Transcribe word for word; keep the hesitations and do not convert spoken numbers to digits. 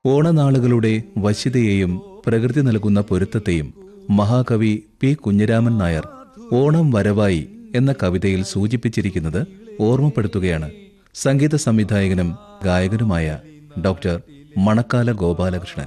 ഓണനാളുകളുടെ വശ്യതയെയും പ്രകൃതി നൽകുന്ന പൊരുത്തത്തെയും മഹാകവി പി കുഞ്ഞിരാമൻ നായർ ഓണം വരവായി എന്ന കവിതയിൽ സൂചിപ്പിച്ചിരിക്കുന്നത് ഓർമ്മപ്പെടുത്തുകയാണ് സംഗീത സംവിധായകനും ഗായകനുമായ ഡോക്ടർ മണക്കാല ഗോപാലകൃഷ്ണൻ.